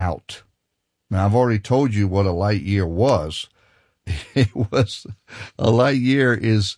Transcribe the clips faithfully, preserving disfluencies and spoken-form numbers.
out. Now, I've already told you what a light year was. It was, a light year is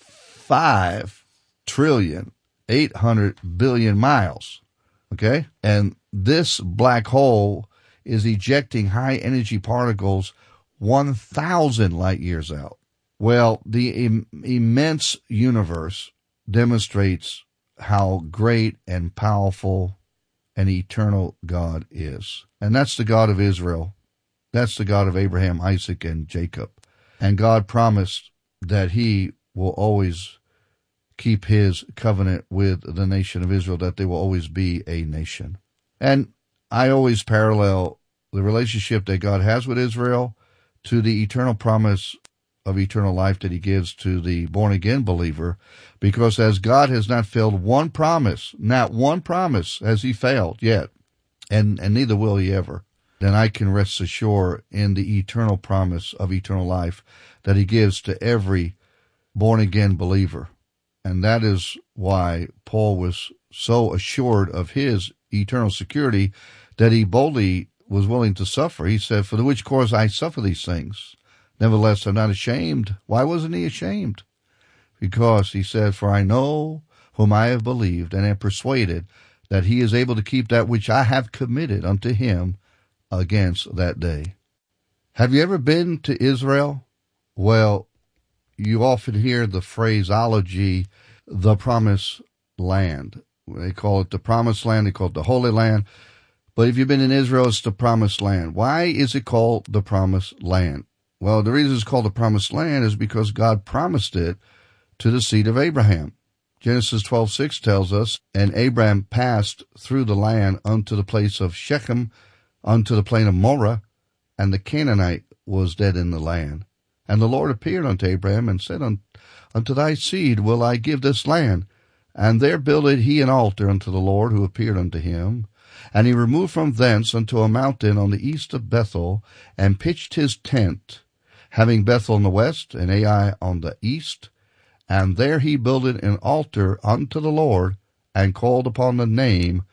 five trillion, eight hundred billion miles. Okay? And this black hole is ejecting high energy particles one thousand light years out. Well, the im- immense universe demonstrates how great and powerful and eternal God is. And that's the God of Israel. That's the God of Abraham, Isaac, and Jacob. And God promised that he will always keep his covenant with the nation of Israel, that they will always be a nation. And I always parallel the relationship that God has with Israel to the eternal promise of eternal life that he gives to the born-again believer, because as God has not failed one promise, not one promise has he failed yet, and, and neither will he ever, then I can rest assured in the eternal promise of eternal life that he gives to every born-again believer. And that is why Paul was so assured of his eternal security that he boldly was willing to suffer. He said, for the which cause I suffer these things. Nevertheless, I'm not ashamed. Why wasn't he ashamed? Because he said, for I know whom I have believed and am persuaded that he is able to keep that which I have committed unto him against that day. Have you ever been to Israel? Well, you often hear the phraseology, the promised land. They call it the promised land. They call it the Holy Land. But if you've been in Israel, it's the promised land. Why is it called the promised land? Well, the reason it's called the promised land is because God promised it to the seed of Abraham. Genesis twelve six tells us, and Abraham passed through the land unto the place of Shechem, unto the plain of Moreh, and the Canaanite was dead in the land. And the Lord appeared unto Abraham and said, Unto thy seed will I give this land. And there builded he an altar unto the Lord who appeared unto him. And he removed from thence unto a mountain on the east of Bethel, and pitched his tent, having Bethel on the west, and Ai on the east. And there he builded an altar unto the Lord, and called upon the name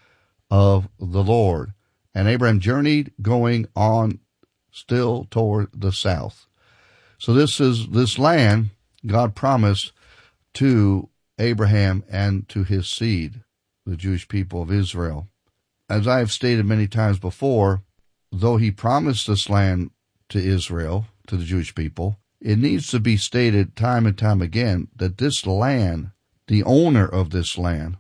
of the Lord. And Abraham journeyed, going on still toward the south. So this is this land God promised to Abraham and to his seed, the Jewish people of Israel. As I have stated many times before, though he promised this land to Israel, to the Jewish people, it needs to be stated time and time again that this land, the owner of this land,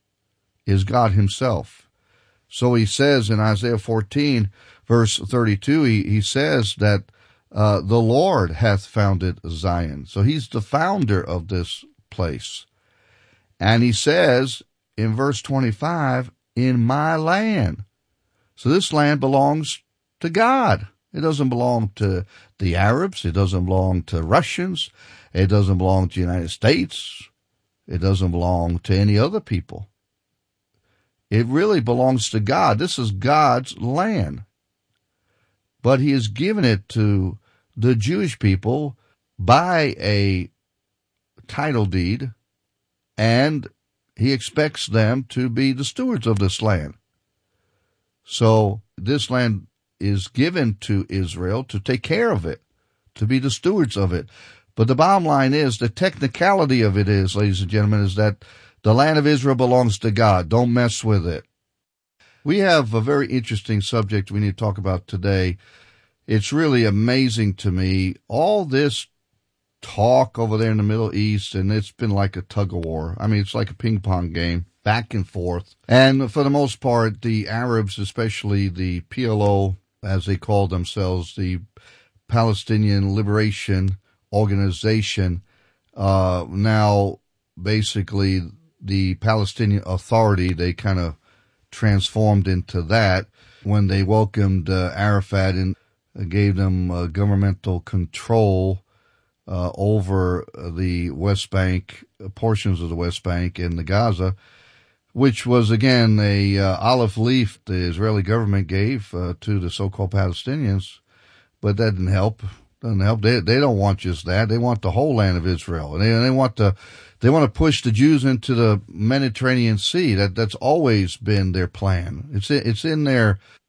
is God himself. So he says in Isaiah fourteen, verse thirty-two, he, he says that uh, the Lord hath founded Zion. So he's the founder of this place. And he says in verse twenty-five, in my land. So this land belongs to God. It doesn't belong to the Arabs. It doesn't belong to Russians. It doesn't belong to the United States. It doesn't belong to any other people. It really belongs to God. This is God's land. But he has given it to the Jewish people by a title deed, and he expects them to be the stewards of this land. So this land is given to Israel to take care of it, to be the stewards of it. But the bottom line is, the technicality of it is, ladies and gentlemen, is that the land of Israel belongs to God. Don't mess with it. We have a very interesting subject we need to talk about today. It's really amazing to me, all this talk over there in the Middle East, and it's been like a tug of war. I mean, it's like a ping pong game, back and forth. And for the most part, the Arabs, especially the P L O, as they call themselves, the Palestinian Liberation Organization, uh, now basically the Palestinian Authority, they kind of transformed into that when they welcomed uh, Arafat and gave them uh, governmental control Uh, over the West Bank, portions of the West Bank and the Gaza, which was, again, a uh, olive leaf the Israeli government gave uh, to the so-called Palestinians. But that didn't help. Doesn't help. They they don't want just that. They want the whole land of Israel, and they they want to they want to push the Jews into the Mediterranean Sea. That that's always been their plan. It's it's in their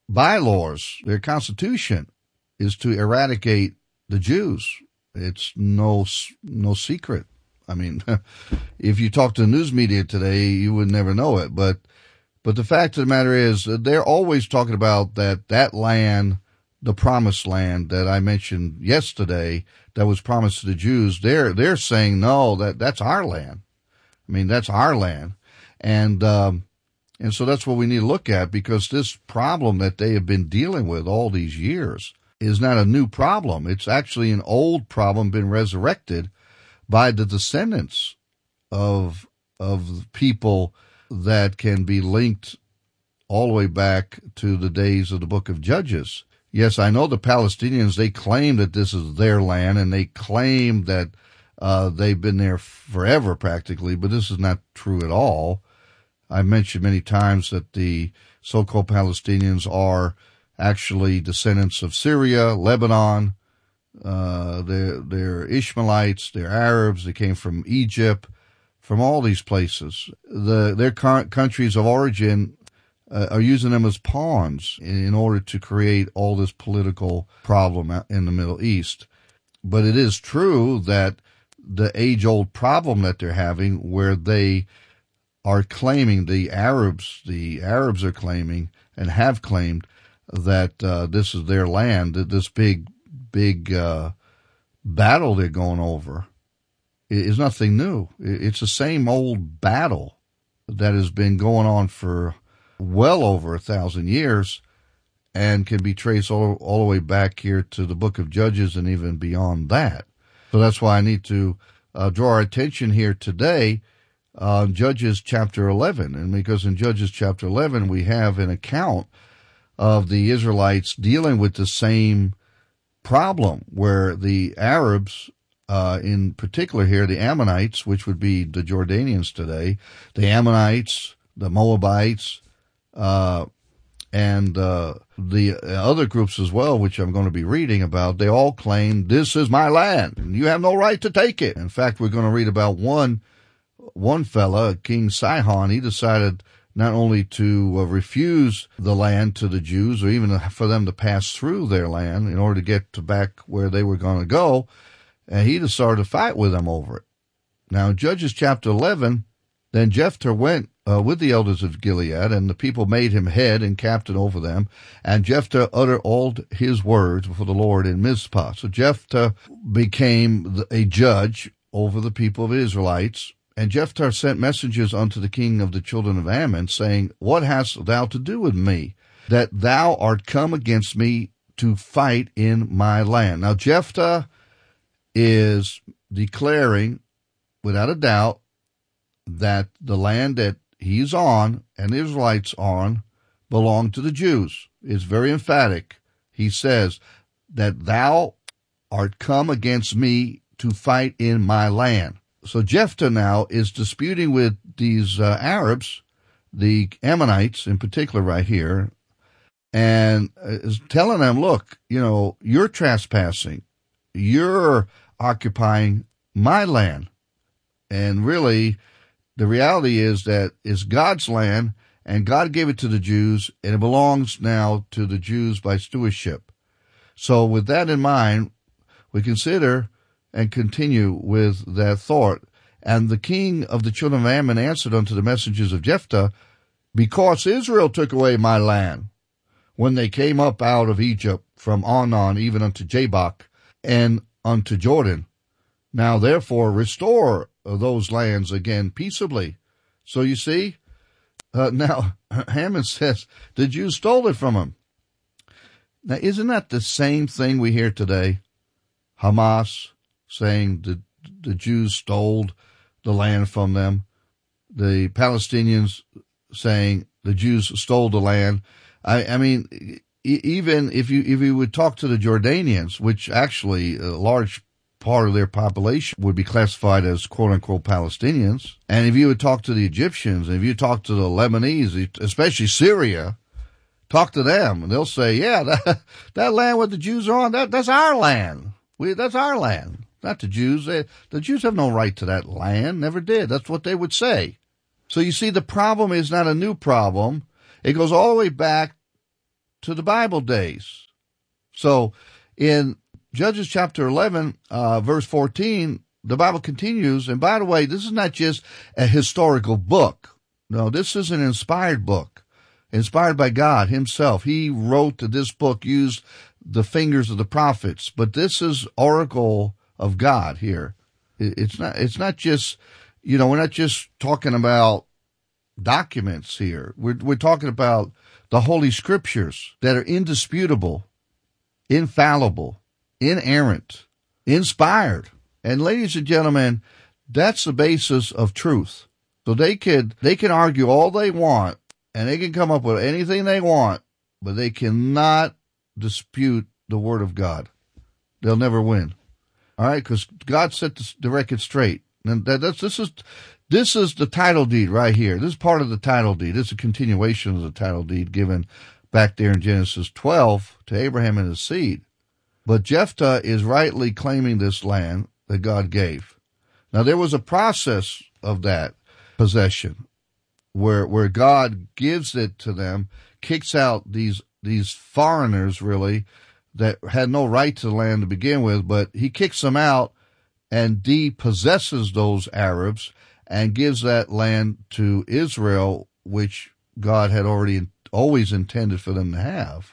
bylaws, their constitution, is to eradicate the Jews. It's no no secret. I mean, if you talk to the news media today, you would never know it. But but the fact of the matter is, they're always talking about that that land, the promised land that I mentioned yesterday, that was promised to the Jews. They're they're saying no, that that's our land. I mean, that's our land, and um, and so that's what we need to look at, because this problem that they have been dealing with all these years is not a new problem. It's actually an old problem been resurrected by the descendants of of people that can be linked all the way back to the days of the book of Judges. Yes, I know the Palestinians, they claim that this is their land, and they claim that uh, they've been there forever practically, but this is not true at all. I've mentioned many times that the so-called Palestinians are actually descendants of Syria, Lebanon. Uh, they're, they're Ishmaelites, they're Arabs, they came from Egypt, from all these places. The, their current countries of origin uh, are using them as pawns in, in order to create all this political problem in the Middle East. But it is true that the age-old problem that they're having, where they are claiming, the Arabs, the Arabs are claiming and have claimed that uh, this is their land, that this big, big uh, battle they're going over is nothing new. It's the same old battle that has been going on for well over a thousand years and can be traced all, all the way back here to the book of Judges and even beyond that. So that's why I need to uh, draw our attention here today on Judges chapter eleven. And because in Judges chapter eleven we have an account of the Israelites dealing with the same problem, where the Arabs, uh, in particular here, the Ammonites, which would be the Jordanians today, the Ammonites, the Moabites, uh, and uh, the other groups as well, which I'm going to be reading about, they all claim, this is my land, and you have no right to take it. In fact, we're going to read about one one fella, King Sihon. He decided not only to uh, refuse the land to the Jews, or even for them to pass through their land in order to get to back where they were going to go, and he decided to fight with them over it. Now, in Judges chapter eleven, then Jephthah went uh, with the elders of Gilead, and the people made him head and captain over them, and Jephthah uttered all his words before the Lord in Mizpah. So Jephthah became a judge over the people of Israelites. And Jephthah sent messengers unto the king of the children of Ammon, saying, what hast thou to do with me, that thou art come against me to fight in my land? Now, Jephthah is declaring, without a doubt, that the land that he's on and the Israelites on belong to the Jews. It's very emphatic. He says that thou art come against me to fight in my land. So Jephthah now is disputing with these uh, Arabs, the Ammonites in particular right here, and is telling them, look, you know, you're trespassing. You're occupying my land. And really, the reality is that it's God's land, and God gave it to the Jews, and it belongs now to the Jews by stewardship. So with that in mind, we consider and continue with that thought. And the king of the children of Ammon answered unto the messengers of Jephthah, because Israel took away my land when they came up out of Egypt from Arnon even unto Jabbok and unto Jordan. Now therefore restore those lands again peaceably. So you see, uh, now Haman says the Jews stole it from him. Now isn't that the same thing we hear today? Hamas saying the, the Jews stole the land from them. The Palestinians saying the Jews stole the land. I, I mean, even if you, if you would talk to the Jordanians, which actually a large part of their population would be classified as quote unquote Palestinians. And if you would talk to the Egyptians, and if you talk to the Lebanese, especially Syria, talk to them and they'll say, yeah, that, that land where the Jews are on, that, that's our land. We, that's our land. Not the Jews. They, the Jews have no right to that land. Never did. That's what they would say. So you see, the problem is not a new problem. It goes all the way back to the Bible days. So in Judges chapter eleven, uh, verse fourteen, the Bible continues, and by the way, this is not just a historical book. No, this is an inspired book, inspired by God himself. He wrote this book, used the fingers of the prophets, but this is oracle of God here. It's not, it's not just, you know, we're not just talking about documents here. We're, we're talking about the Holy Scriptures that are indisputable, infallible, inerrant, inspired. And ladies and gentlemen, that's the basis of truth. So they could, they can argue all they want and they can come up with anything they want, but they cannot dispute the Word of God. They'll never win. All right. Cause God set the, the record straight. And that, that's, this is, this is the title deed right here. This is part of the title deed. This is a continuation of the title deed given back there in Genesis twelve to Abraham and his seed. But Jephthah is rightly claiming this land that God gave. Now, there was a process of that possession where where God gives it to them, kicks out these these foreigners, really, that had no right to the land to begin with, but he kicks them out and depossesses those Arabs and gives that land to Israel, which God had already always intended for them to have.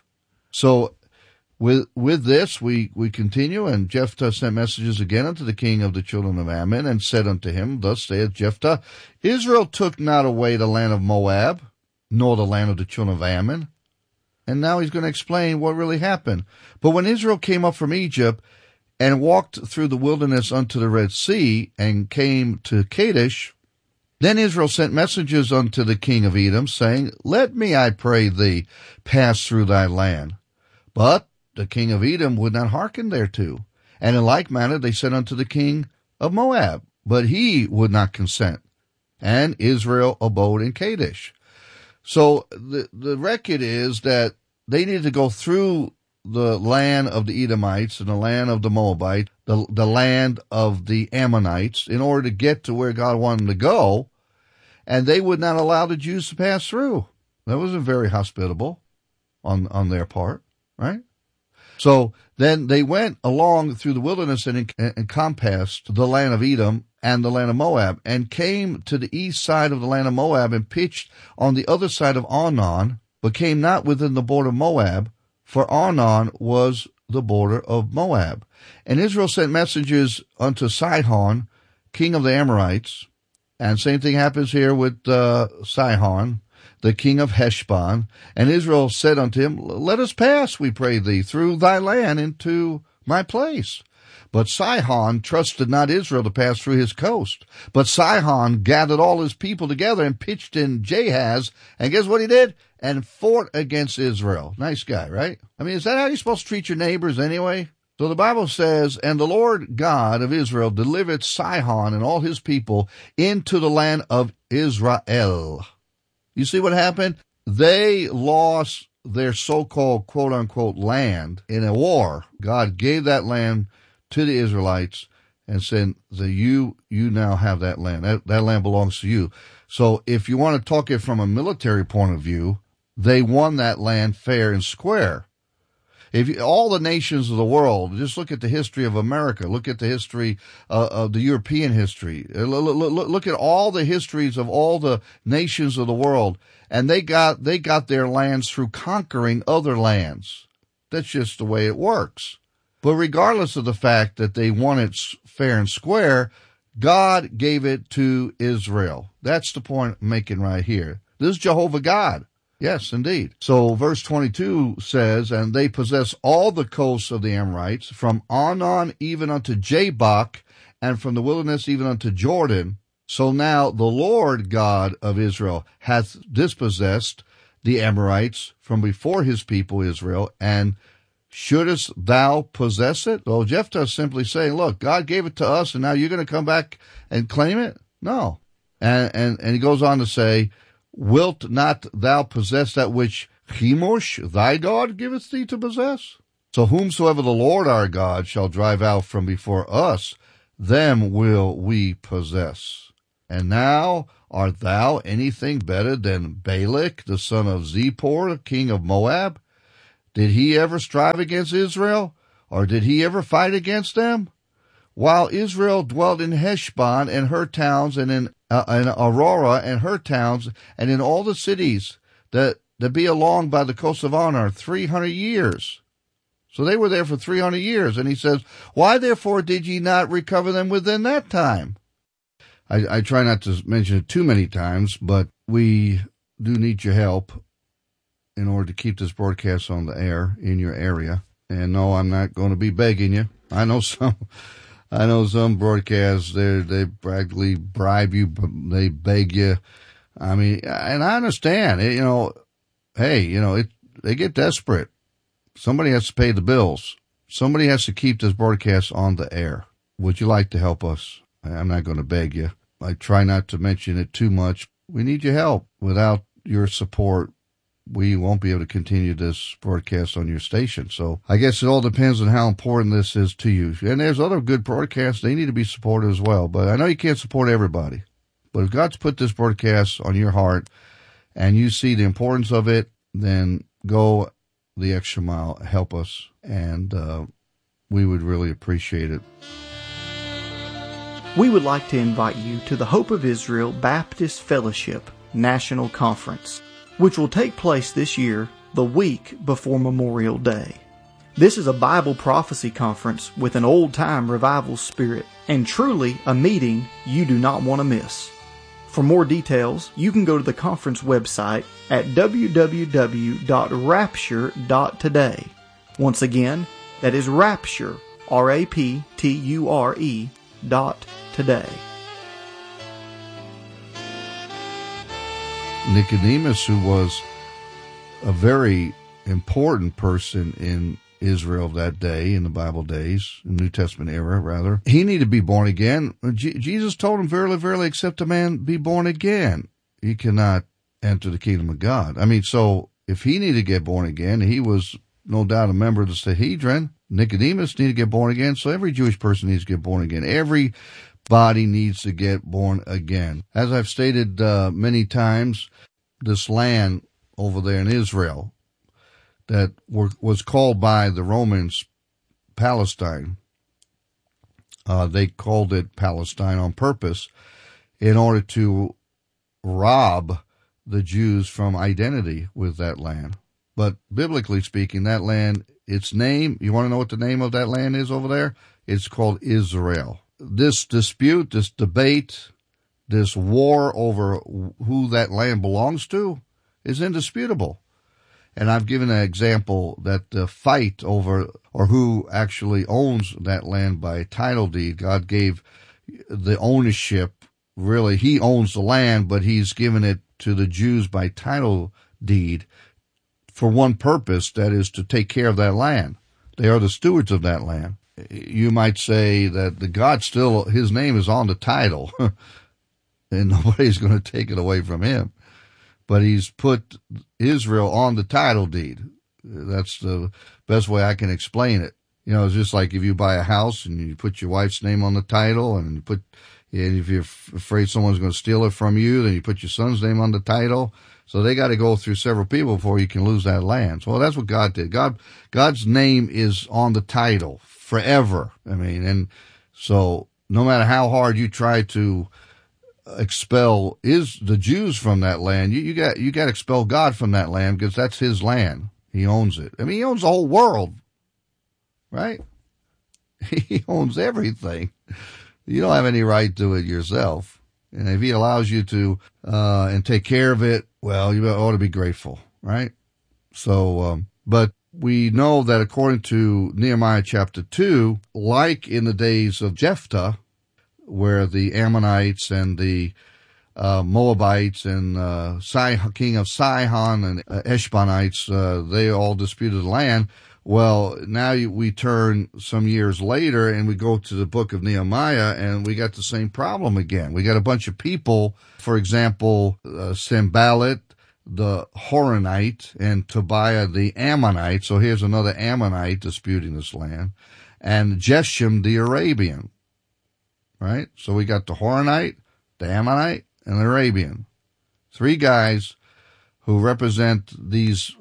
So With with this, we, we continue, and Jephthah sent messages again unto the king of the children of Ammon, and said unto him, Thus saith Jephthah, Israel took not away the land of Moab, nor the land of the children of Ammon. And now he's going to explain what really happened. But when Israel came up from Egypt, and walked through the wilderness unto the Red Sea, and came to Kadesh, then Israel sent messages unto the king of Edom, saying, Let me, I pray thee, pass through thy land. But the king of Edom would not hearken thereto. And in like manner they said unto the king of Moab, but he would not consent. And Israel abode in Kadesh. So the, the record is that they needed to go through the land of the Edomites and the land of the Moabites, the, the land of the Ammonites, in order to get to where God wanted them to go. And they would not allow the Jews to pass through. That wasn't very hospitable on, on their part, right? So then they went along through the wilderness and encompassed the land of Edom and the land of Moab, and came to the east side of the land of Moab, and pitched on the other side of Arnon, but came not within the border of Moab, for Arnon was the border of Moab. And Israel sent messengers unto Sihon, king of the Amorites, and same thing happens here with uh, Sihon, the king of Heshbon. And Israel said unto him, Let us pass, we pray thee, through thy land into my place. But Sihon trusted not Israel to pass through his coast. But Sihon gathered all his people together and pitched in Jahaz. And guess what he did? And fought against Israel. Nice guy, right? I mean, is that how you're supposed to treat your neighbors anyway? So the Bible says, And the Lord God of Israel delivered Sihon and all his people into the land of Israel. You see what happened? They lost their so-called quote-unquote land in a war. God gave that land to the Israelites and said that you you now have that land. That, that land belongs to you. So if you want to talk it from a military point of view, they won that land fair and square. If you, all the nations of the world, just look at the history of America, look at the history uh, of the European history, look, look, look at all the histories of all the nations of the world, and they got they got their lands through conquering other lands. That's just the way it works. But regardless of the fact that they won it fair and square, God gave it to Israel. That's the point I'm making right here. This is Jehovah God. Yes, indeed. So verse twenty-two says, And they possess all the coasts of the Amorites, from Arnon even unto Jabbok, and from the wilderness even unto Jordan. So now the Lord God of Israel hath dispossessed the Amorites from before his people Israel, and shouldest thou possess it? So Jephthah is simply saying, look, God gave it to us, and now you're going to come back and claim it? No. And, and, and he goes on to say, Wilt not thou possess that which Chemosh, thy God, giveth thee to possess? So whomsoever the Lord our God shall drive out from before us, them will we possess. And now art thou anything better than Balak, the son of Zippor, king of Moab? Did he ever strive against Israel? Or did he ever fight against them? While Israel dwelt in Heshbon and her towns, and in, uh, in Aurora and her towns, and in all the cities that, that be along by the coast of Arnon, three hundred years. So they were there for three hundred years. And he says, why therefore did ye not recover them within that time? I, I try not to mention it too many times, but we do need your help in order to keep this broadcast on the air in your area. And no, I'm not going to be begging you. I know some, I know some broadcasts, they they practically bribe you, they beg you. I mean, and I understand, you know, hey, you know, it, they get desperate. Somebody has to pay the bills. Somebody has to keep this broadcast on the air. Would you like to help us? I'm not going to beg you. I try not to mention it too much. We need your help. Without your support, we won't be able to continue this broadcast on your station. So I guess it all depends on how important this is to you. And there's other good broadcasts. They need to be supported as well. But I know you can't support everybody. But if God's put this broadcast on your heart and you see the importance of it, then go the extra mile. Help us. And uh, we would really appreciate it. We would like to invite you to the Hope of Israel Baptist Fellowship National Conference, which will take place this year, the week before Memorial Day. This is a Bible prophecy conference with an old-time revival spirit, and truly a meeting you do not want to miss. For more details, you can go to the conference website at w w w dot rapture dot today. Once again, that is Rapture, R A P T U R E, dot today. Nicodemus, who was a very important person in Israel that day, in the Bible days, in the New Testament era, rather, he needed to be born again. Je- Jesus told him, verily, verily, except a man be born again, he cannot enter the kingdom of God. I mean, so if he needed to get born again, he was no doubt a member of the Sanhedrin. Nicodemus needed to get born again, so every Jewish person needs to get born again. Every body needs to get born again. As I've stated uh, many times, this land over there in Israel that were, was called by the Romans Palestine, uh, they called it Palestine on purpose in order to rob the Jews from identity with that land. But biblically speaking, that land, its name, you want to know what the name of that land is over there? It's called Israel. This dispute, this debate, this war over who that land belongs to is indisputable. And I've given an example that the fight over, or who actually owns that land by title deed, God gave the ownership, really, he owns the land, but he's given it to the Jews by title deed for one purpose, that is to take care of that land. They are the stewards of that land. You might say that the God still, his name is on the title, and nobody's going to take it away from him. But he's put Israel on the title deed. That's the best way I can explain it. You know, it's just like if you buy a house and you put your wife's name on the title, and you put, and if you're afraid someone's going to steal it from you, then you put your son's name on the title. So they got to go through several people before you can lose that land. So well, that's what God did. God, God's name is on the title forever. I mean, and so no matter how hard you try to expel is the Jews from that land, you, you got you got to expel God from that land, because that's his land. He owns it. I mean, he owns the whole world, right? He owns everything. You don't have any right to it yourself. And if he allows you to uh and take care of it, well, you ought to be grateful, right? So, um, but we know that according to Nehemiah chapter two, like in the days of Jephthah, where the Ammonites and the uh, Moabites and uh, king of Sihon and uh, Eshbonites, uh, they all disputed the land. Well, now we turn some years later and we go to the book of Nehemiah, and we got the same problem again. We got a bunch of people, for example, uh, Sanballat, the Horonite, and Tobiah the Ammonite. So here's another Ammonite disputing this land, and Geshem the Arabian. Right? So we got the Horonite, the Ammonite, and the Arabian. Three guys who represent these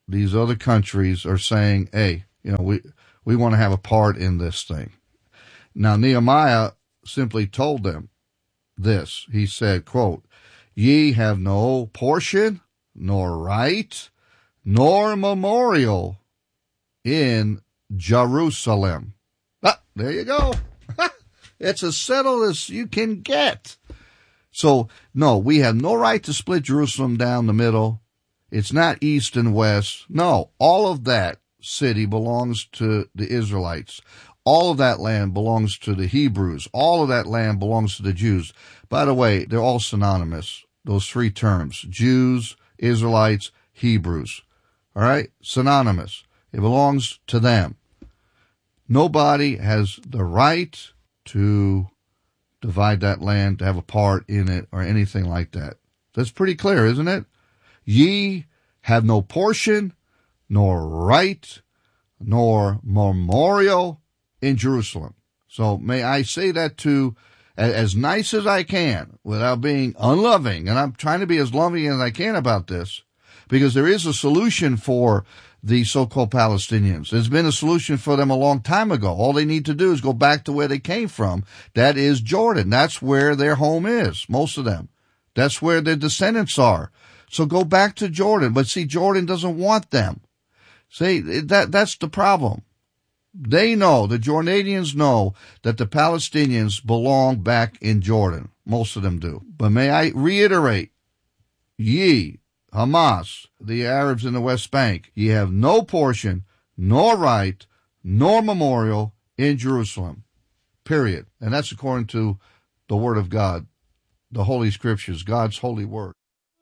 these other countries are saying, hey, you know, we, we want to have a part in this thing. Now, Nehemiah simply told them this. He said, quote, ye have no portion, nor right, nor memorial in Jerusalem. Ah, there you go. It's as settled as you can get. So, no, we have no right to split Jerusalem down the middle. It's not east and west. No, all of that city belongs to the Israelites. All of that land belongs to the Hebrews. All of that land belongs to the Jews. By the way, they're all synonymous, those three terms, Jews, Israelites, Hebrews. All right? Synonymous. It belongs to them. Nobody has the right to divide that land, to have a part in it, or anything like that. That's pretty clear, isn't it? Ye have no portion, nor right, nor memorial in Jerusalem. So may I say that to as nice as I can without being unloving, and I'm trying to be as loving as I can about this, because there is a solution for the so-called Palestinians. There's been a solution for them a long time ago. All they need to do is go back to where they came from. That is Jordan. That's where their home is, most of them. That's where their descendants are. So go back to Jordan. But see, Jordan doesn't want them. See, that that's the problem. They know, the Jordanians know, that the Palestinians belong back in Jordan. Most of them do. But may I reiterate, ye, Hamas, the Arabs in the West Bank, ye have no portion, nor right, nor memorial in Jerusalem. Period. And that's according to the Word of God, the Holy Scriptures, God's holy Word.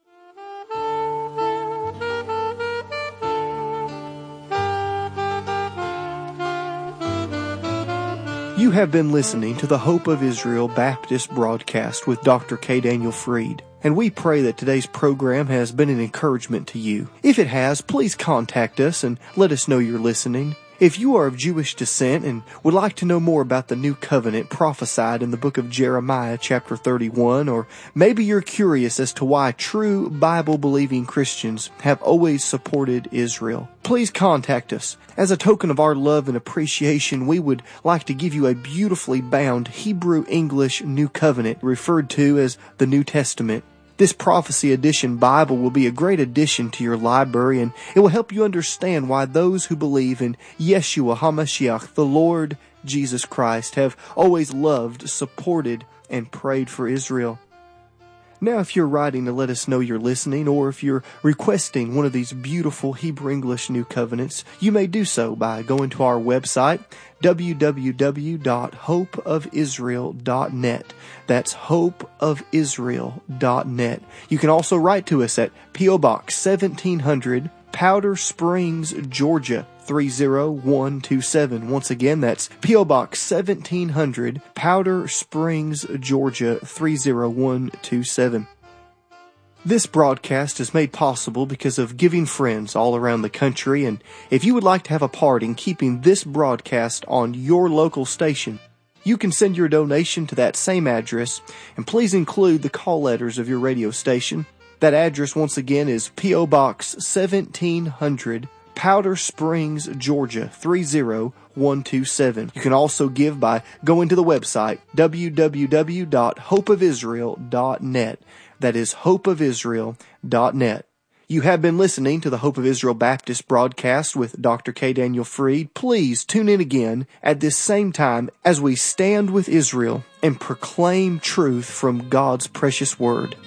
You have been listening to the Hope of Israel Baptist broadcast with Doctor K. Daniel Fried, and we pray that today's program has been an encouragement to you. If it has, please contact us and let us know you're listening. If you are of Jewish descent and would like to know more about the new covenant prophesied in the book of Jeremiah chapter thirty-one, or maybe you're curious as to why true Bible-believing Christians have always supported Israel, please contact us. As a token of our love and appreciation, we would like to give you a beautifully bound Hebrew-English New Covenant referred to as the New Testament. This Prophecy Edition Bible will be a great addition to your library, and it will help you understand why those who believe in Yeshua HaMashiach, the Lord Jesus Christ, have always loved, supported, and prayed for Israel. Now, if you're writing to let us know you're listening, or if you're requesting one of these beautiful Hebrew-English New Covenants, you may do so by going to our website, w w w dot hope of israel dot net. That's hope of israel dot net. You can also write to us at P O Box seventeen hundred, Powder Springs, Georgia, three zero one two seven. Once again, that's P O Box seventeen hundred, Powder Springs, Georgia, three zero one two seven. This broadcast is made possible because of giving friends all around the country, and if you would like to have a part in keeping this broadcast on your local station, you can send your donation to that same address, and please include the call letters of your radio station. That address, once again, is P O Box seventeen hundred, Powder Springs, Georgia, three zero one two seven. You can also give by going to the website, w w w dot hope of israel dot net. That is hope of israel dot net. You have been listening to the Hope of Israel Baptist broadcast with Doctor K. Daniel Fried. Please tune in again at this same time as we stand with Israel and proclaim truth from God's precious Word.